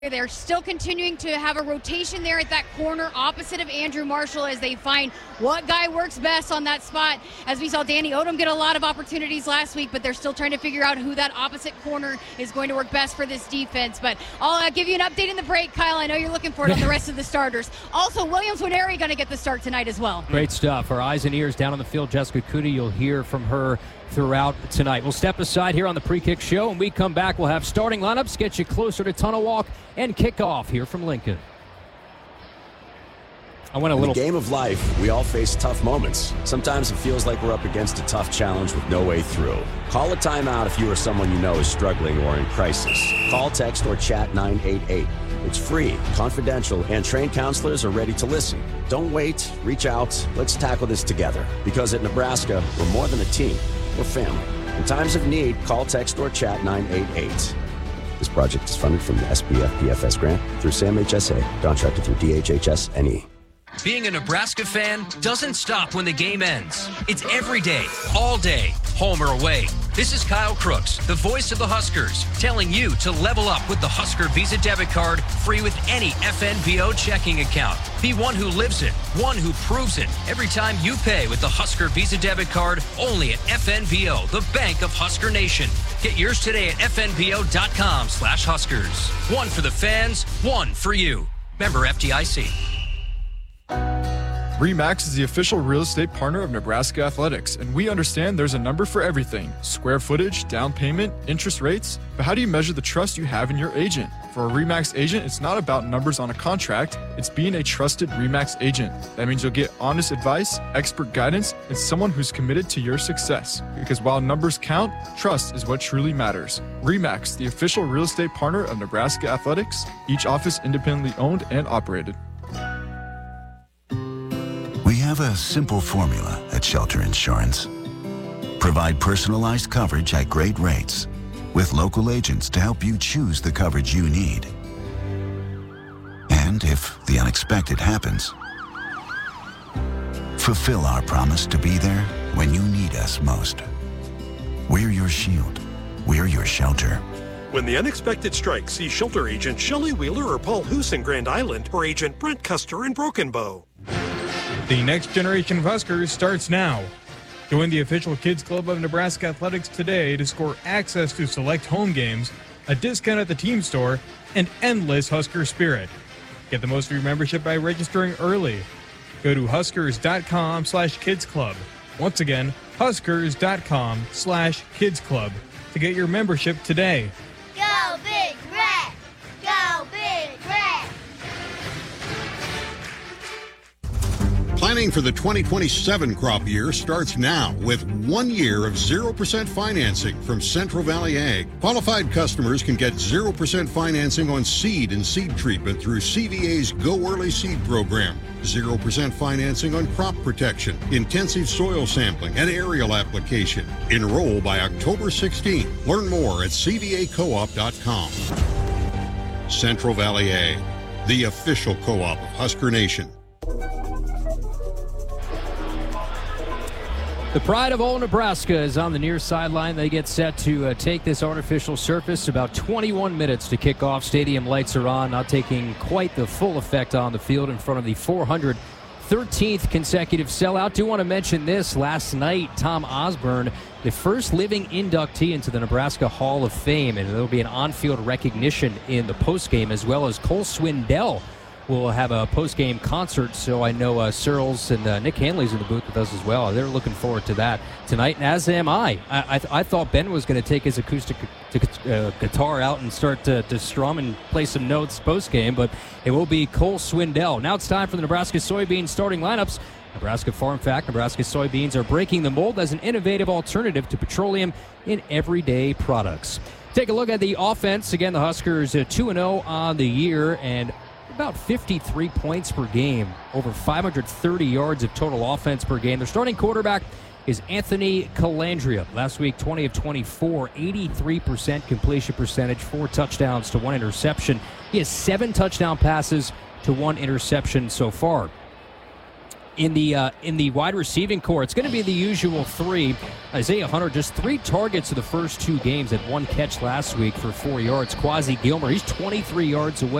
They're still continuing to have a rotation there at that corner opposite of Andrew Marshall as they find what guy works best on that spot. As we saw Danny Odom get a lot of opportunities last week, but they're still trying to figure out who that opposite corner is going to work best for this defense. But I'll give you an update in the break, Kyle. I know you're looking for it on the rest of the starters. Also, Williams Nwaneri going to get the start tonight as well. Great stuff. Our eyes and ears down on the field. Jessica Coody, you'll hear from her throughout tonight. We'll step aside here on the Pre-Kick Show. When we come back, we'll have starting lineups, get you closer to Tunnel Walk and kickoff here from Lincoln. In the game of life, we all face tough moments. Sometimes it feels like we're up against a tough challenge with no way through. Call a timeout if you or someone you know is struggling or in crisis. Call, text, or chat 988. It's free, confidential, and trained counselors are ready to listen. Don't wait. Reach out. Let's tackle this together. Because at Nebraska, we're more than a team. We're family. In times of need, call, text, or chat 988. This project is funded from the SBF PFS grant through SAM-HSA, contracted through DHHS NE. Being a Nebraska fan doesn't stop when the game ends. It's every day, all day, home or away. This is Kyle Crooks, the voice of the Huskers, telling you to level up with the Husker Visa debit card, free with any FNBO checking account. Be one who lives it, one who proves it. Every time you pay with the Husker Visa debit card, only at FNBO, the bank of Husker Nation. Get yours today at fnbo.com/Huskers. One for the fans, one for you. Member FDIC. RE/MAX is the official real estate partner of Nebraska Athletics, and we understand there's a number for everything. Square footage, down payment, interest rates. But how do you measure the trust you have in your agent? For a RE/MAX agent, it's not about numbers on a contract. It's being a trusted RE/MAX agent. That means you'll get honest advice, expert guidance, and someone who's committed to your success. Because while numbers count, trust is what truly matters. RE/MAX, the official real estate partner of Nebraska Athletics, each office independently owned and operated. We have a simple formula at Shelter Insurance. Provide personalized coverage at great rates with local agents to help you choose the coverage you need. And if the unexpected happens, fulfill our promise to be there when you need us most. We're your shield. We're your shelter. When the unexpected strikes, see Shelter Agent Shelley Wheeler or Paul Hoos in Grand Island or Agent Brent Custer in Broken Bow. The next generation of Huskers starts now. Join the official Kids Club of Nebraska Athletics today to score access to select home games, a discount at the team store, and endless Husker spirit. Get the most of your membership by registering early. Go to huskers.com/kidsclub. Once again, huskers.com/kidsclub to get your membership today. Go Big Red! Go Big Red! Planning for the 2027 crop year starts now with 1 year of 0% financing from Central Valley Ag. Qualified customers can get 0% financing on seed and seed treatment through CVA's Go Early Seed program. 0% financing on crop protection, intensive soil sampling, and aerial application. Enroll by October 16th. Learn more at cvacoop.com. Central Valley Ag, the official co-op of Husker Nation. The pride of all Nebraska is on the near sideline. They get set to take this artificial surface. About 21 minutes to kick off. Stadium lights are on, not taking quite the full effect on the field in front of the 413th consecutive sellout. Do want to mention this. Last night, Tom Osborne, the first living inductee into the Nebraska Hall of Fame, and there will be an on-field recognition in the postgame, as well as Cole Swindell will have a post-game concert, so I know Searles and Nick Hanley's in the booth with us as well. They're looking forward to that tonight, and as am I. I thought Ben was going to take his acoustic guitar out and start to strum and play some notes post-game, but it will be Cole Swindell. Now it's time for the Nebraska soybean starting lineups. Nebraska Farm Fact, Nebraska soybeans are breaking the mold as an innovative alternative to petroleum in everyday products. Take a look at the offense. Again, the Huskers 2-0 on the year, and about 53 points per game, over 530 yards of total offense per game. Their starting quarterback is Anthony Calandria. Last week, 20 of 24, 83% completion percentage, 4 touchdowns to 1 interception. He has 7 touchdown passes to 1 interception so far. in the wide receiving core, it's going to be the usual three. Isaiah Hunter, just 3 targets in the first 2 games, had 1 catch last week for 4 yards. Quasi Gilmer, he's 23 yards away.